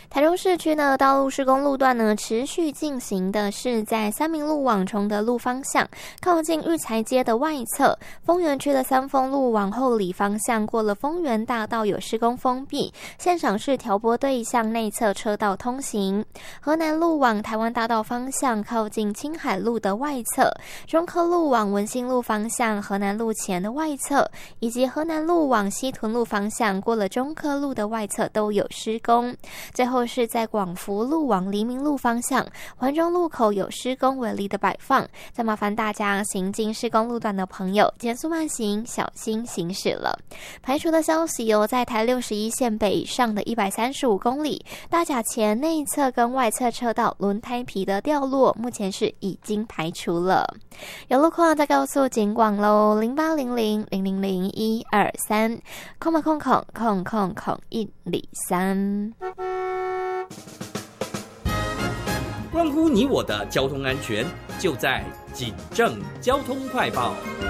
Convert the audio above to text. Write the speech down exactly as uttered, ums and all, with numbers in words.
台中市区呢，道路施工路段呢持续进行的是在三民路往崇德路方向，靠近育才街的外侧；丰原区的三丰路往后里方向，过了丰原大道有施工封闭，现场是调拨对向内侧车道通行。河南路往台湾大道方向，靠近青海路的外侧；中科路往文心路方向，河南路前的外侧，以及河南路往西屯路方向，过了中科路的外侧都有施工。最后是在广福路往黎明路方向，环中路口有施工违例的摆放，再麻烦大家行经施工路段的朋友减速慢行，小心行驶了。排除的消息有在台六十一线北上的一百三十五公里，大甲前内侧跟外侧车道轮胎皮的掉落，目前是已经排除了。有路况再告诉警广喽，零八零零零零零一二三，空嘛空空空空空一里三。 关乎你我的交通安全，就在警政交通快报。